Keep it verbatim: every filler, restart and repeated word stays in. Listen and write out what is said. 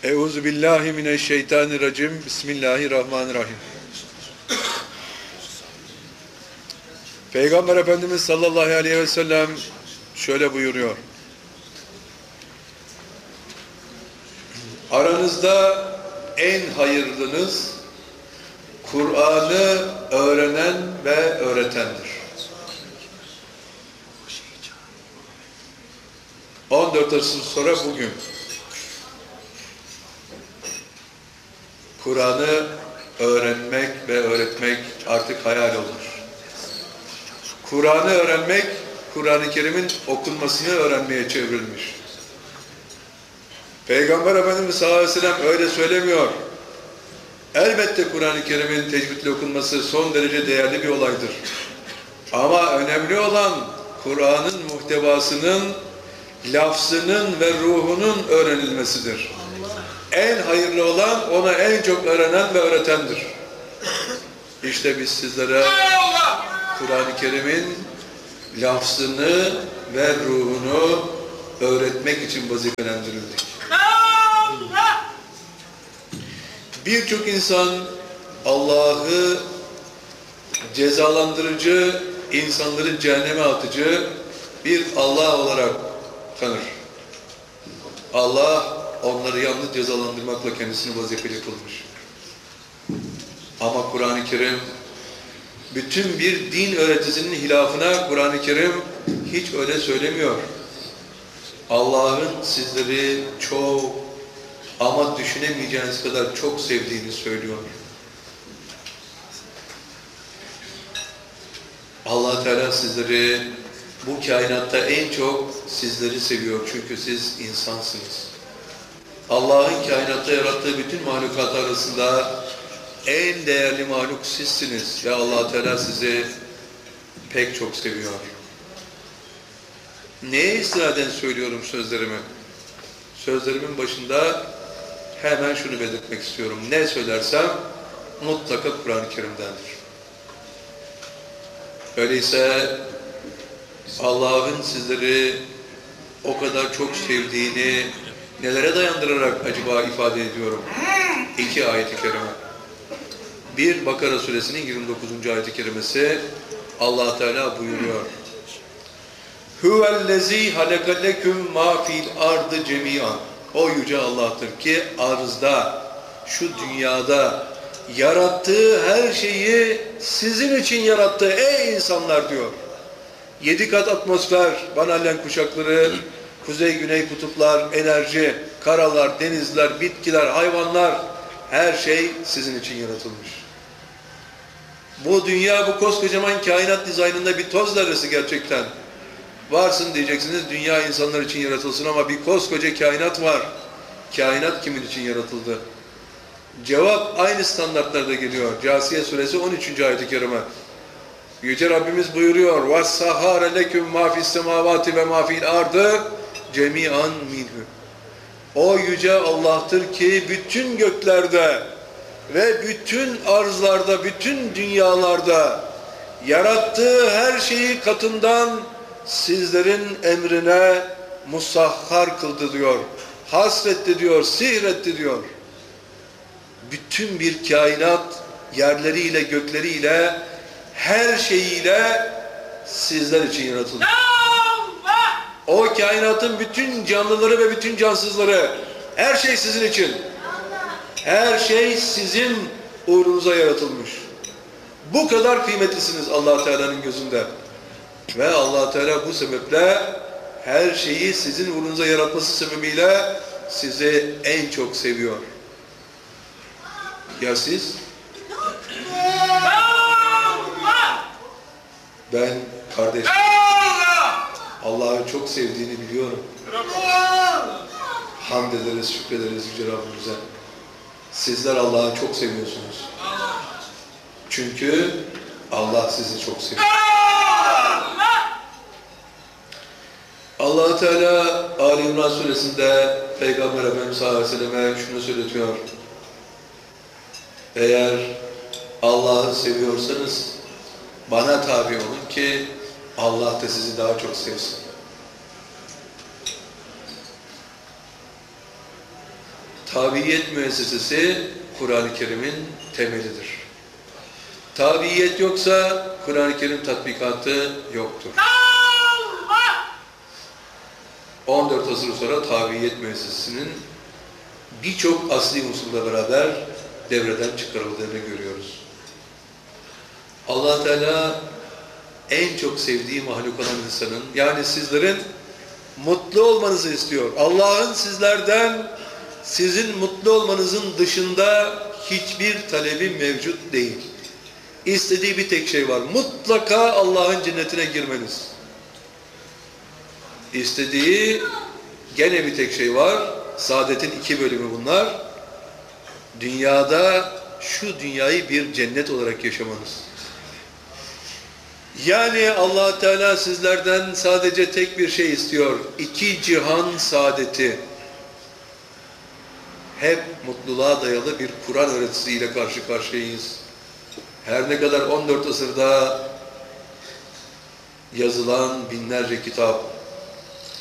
Euzu billahi mineşşeytanirracim. Bismillahirrahmanirrahim. Peygamber Efendimiz sallallahu aleyhi ve sellem şöyle buyuruyor. Aranızda en hayırlınız Kur'an'ı öğrenen ve öğretendir. on dört asır sonra bugün Kur'an'ı öğrenmek ve öğretmek artık hayal olur. Kur'an'ı öğrenmek, Kur'an-ı Kerim'in okunmasını öğrenmeye çevrilmiş. Peygamber Efendimiz sallallahu aleyhi ve sellem öyle söylemiyor. Elbette Kur'an-ı Kerim'in tecvidle okunması son derece değerli bir olaydır. Ama önemli olan Kur'an'ın muhtevasının, lafzının ve ruhunun öğrenilmesidir. En hayırlı olan ona en çok öğrenen ve öğretendir. İşte biz sizlere Kur'an-ı Kerim'in lafzını ve ruhunu öğretmek için vazifelendirildik. Birçok insan Allah'ı cezalandırıcı, insanları cehenneme atıcı bir Allah olarak tanır. Allah onları yalnız cezalandırmakla kendisini vazifeli kılmış. Ama Kur'an-ı Kerim bütün bir din öğretisinin hilafına Kur'an-ı Kerim hiç öyle söylemiyor. Allah'ın sizleri çok ama düşünemeyeceğiniz kadar çok sevdiğini söylüyor. Allah Teala sizleri bu kainatta en çok sizleri seviyor. Çünkü siz insansınız. Allah'ın kainatta yarattığı bütün mahlukat arasında en değerli mahluk sizsiniz ve Allah Teala sizi pek çok seviyor. Neye istinaden söylüyorum sözlerimi? Sözlerimin başında hemen şunu belirtmek istiyorum. Ne söylersem mutlaka Kur'an-ı Kerim'dendir. Öyleyse Allah'ın sizleri o kadar çok sevdiğini nelere dayandırarak acaba ifade ediyorum? İki ayet-i kerime. Bir, Bakara suresinin yirmi dokuzuncu ayet-i kerimesi Allah Teala buyuruyor. Huvellezî halekalekum mâ fil ardı cemî'an. O yüce Allah'tır ki arzda, şu dünyada yarattığı her şeyi sizin için yarattı ey insanlar diyor. Yedi kat atmosfer, Van kuşakları, kuzey güney kutuplar, enerji, karalar, denizler, bitkiler, hayvanlar, her şey sizin için yaratılmış. Bu dünya, bu koskocaman kainat dizaynında bir toz zerresi gerçekten. Varsın diyeceksiniz, dünya insanlar için yaratılsın ama bir koskoca kainat var. Kainat kimin için yaratıldı? Cevap aynı standartlarda geliyor. Câsiye suresi on üçüncü ayet-i kerime. Yüce Rabbimiz buyuruyor. وَالسَّهَارَ لَكُمْ مَا فِي السَّمَاوَاتِ وَمَا فِي الْاَرْضِ جَمِيعًا مِنْهُ. O yüce Allah'tır ki bütün göklerde ve bütün arzlarda, bütün dünyalarda yarattığı her şeyi katından sizlerin emrine musahhar kıldı diyor. Hasretti diyor, sihretti diyor. Bütün bir kainat yerleriyle, gökleriyle, her şeyiyle sizler için yaratıldı. O kainatın bütün canlıları ve bütün cansızları, her şey sizin için. Her şey sizin uğrunuza yaratılmış. Bu kadar kıymetlisiniz Allah Teala'nın gözünde. Ve Allah Teala bu sebeple her şeyi sizin uğrunuza yaratması sebebiyle sizi en çok seviyor. Ya siz? Ben kardeşim Allah'ı çok sevdiğini biliyorum. Hamd ederiz, şükrederiz Yüce Rabbimize. Sizler Allah'ı çok seviyorsunuz. Çünkü Allah sizi çok seviyor. Allah Teala Ali İmran suresinde Peygamber Efendimiz sallallahu aleyhi ve selleme şunu söyletiyor. Eğer Allah'ı seviyorsanız bana tabi olun ki Allah da sizi daha çok sevsin. Tabiyet müessesesi Kur'an-ı Kerim'in temelidir. Tabiyet yoksa Kur'an-ı Kerim tatbikatı yoktur. on dört asır sonra tabiyet müessesesinin birçok asli unsurla beraber devreden çıkarıldığını görüyoruz. Allah Teala en çok sevdiği mahluk olan insanın, yani sizlerin mutlu olmanızı istiyor. Allah'ın sizlerden, sizin mutlu olmanızın dışında hiçbir talebi mevcut değil. İstediği bir tek şey var. Mutlaka Allah'ın cennetine girmeniz. İstediği gene bir tek şey var. Saadetin iki bölümü bunlar. Dünyada şu dünyayı bir cennet olarak yaşamanız. Yani Allah Teala sizlerden sadece tek bir şey istiyor. İki cihan saadeti. Hep mutluluğa dayalı bir Kur'an öğretisiyle karşı karşıyayız. Her ne kadar on dört asırda yazılan binlerce kitap,